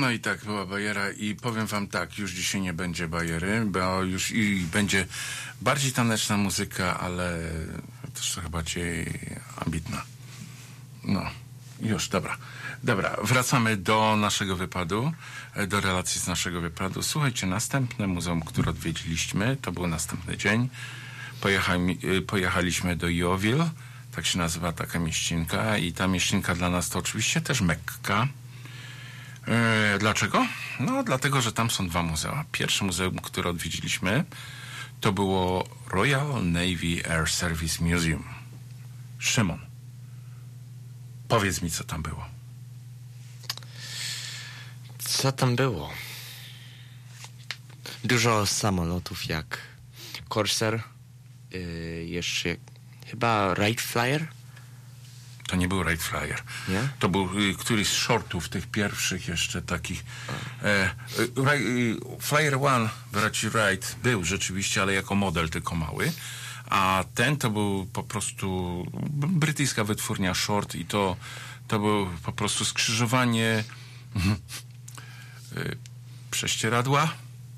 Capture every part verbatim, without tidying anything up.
No i tak była bajera i powiem wam tak, już dzisiaj nie będzie bajery, bo już i będzie bardziej taneczna muzyka, ale też trochę bardziej ambitna. No, już, dobra. Dobra, wracamy do naszego wypadu, do relacji z naszego wypadu. Słuchajcie, następne muzeum, które odwiedziliśmy, to był następny dzień. Pojechali, pojechaliśmy do Yeovil, tak się nazywa taka mieścinka i ta mieścinka dla nas to oczywiście też Mekka. E, dlaczego? No dlatego, że tam są dwa muzea. Pierwsze muzeum, które odwiedziliśmy, to było Royal Navy Air Service Museum. Szymon, powiedz mi, co tam było. Co tam było? Dużo samolotów jak Corsair, yy, jeszcze chyba Wright Flyer. To nie był Wright Flyer. Nie? To był y, któryś z shortów tych pierwszych jeszcze takich. E, y, y, Flyer One, braci Wright, był rzeczywiście, ale jako model tylko mały. A ten to był po prostu brytyjska wytwórnia short i to, to był po prostu skrzyżowanie y, prześcieradła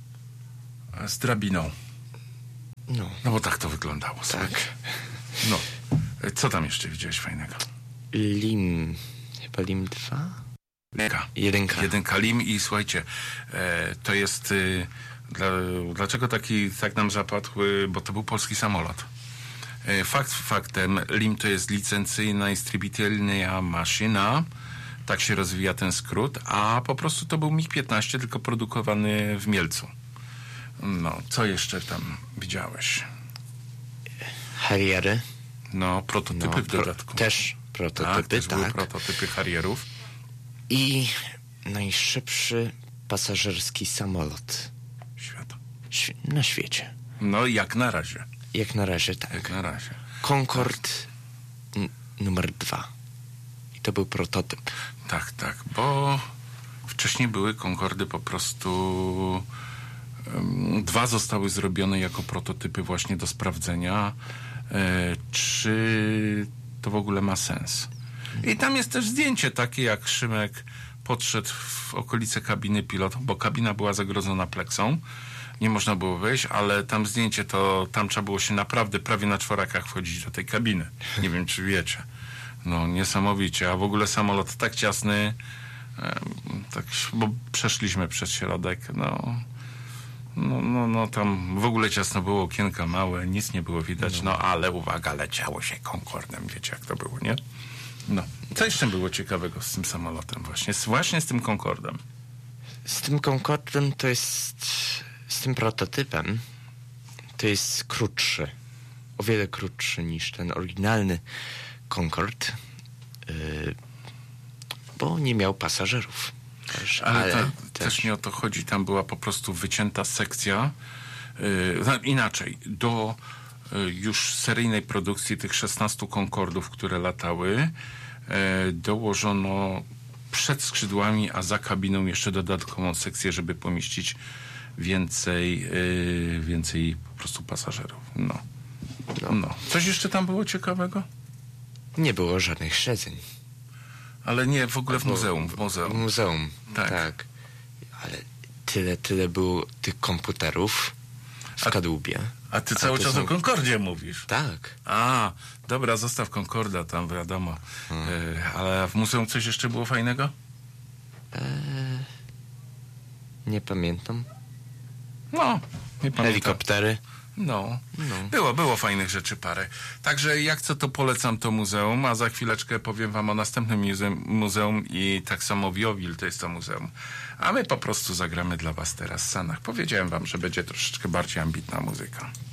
z drabiną. No. No bo tak to wyglądało. Tak. No. Co tam jeszcze widziałeś fajnego? Lim. Chyba Lim dwa? Jedynka. Jedynka. Jedynka Lim i słuchajcie, e, to jest... Y, dla, dlaczego taki tak nam zapadł? Y, bo to był polski samolot. E, fakt faktem, Lim to jest licencyjna instrumentalna maszyna. Tak się rozwija ten skrót. A po prostu to był mig piętnaście, tylko produkowany w Mielcu. No, co jeszcze tam widziałeś? Harriery. No, prototypy No, w dodatku. Pro, też prototypy, tak. Też tak. były prototypy Harrierów. I najszybszy pasażerski samolot Świata. Świe- na świecie. No, jak na razie. Jak na razie, tak. Jak na razie. Concorde n- numer dwa. I to był prototyp. Tak, tak, bo wcześniej były Concordy po prostu... Um, dwa zostały zrobione jako prototypy właśnie do sprawdzenia, e, czy to w ogóle ma sens. I tam jest też zdjęcie takie, jak Szymek podszedł w okolice kabiny pilota, bo kabina była zagrodzona pleksą. Nie można było wejść, ale tam zdjęcie to, tam trzeba było się naprawdę prawie na czworakach wchodzić do tej kabiny. Nie wiem, czy wiecie. No, niesamowicie. A w ogóle samolot tak ciasny, e, tak, bo przeszliśmy przez środek, no... No, no, no, tam w ogóle ciasno było, okienka małe, nic nie było widać, no, no ale uwaga, leciało się Concordem, wiecie jak to było, nie? No, co jeszcze było ciekawego z tym samolotem właśnie, z, właśnie z tym Concordem? Z tym Concordem to jest, z tym prototypem, to jest krótszy, o wiele krótszy niż ten oryginalny Concorde, yy, bo nie miał pasażerów. Też, ale ale to, też... też nie o to chodzi, tam była po prostu wycięta sekcja, yy, inaczej, do yy, już seryjnej produkcji tych szesnastu Concordów, które latały, yy, dołożono przed skrzydłami, a za kabiną jeszcze dodatkową sekcję, żeby pomieścić więcej, yy, więcej po prostu pasażerów. No. No. no. Coś jeszcze tam było ciekawego? Nie było żadnych siedzeń. Ale nie, w ogóle w muzeum. W muzeum. W muzeum, tak. tak. Ale tyle, tyle było tych komputerów w A- kadłubie. A ty cały to czas są- o Concordzie mówisz. Tak. A, dobra, zostaw Concorda tam, wiadomo. Hmm. E, ale w muzeum coś jeszcze było fajnego? Eee, nie pamiętam. No, nie pamiętam. Helikoptery. No. No. Było, było fajnych rzeczy parę. Także jak co, to polecam to muzeum, a za chwileczkę powiem wam o następnym muzeum, muzeum i tak samo w Yeovil to jest to muzeum. A my po prostu zagramy dla was teraz Sanach. Powiedziałem wam, że będzie troszeczkę bardziej ambitna muzyka.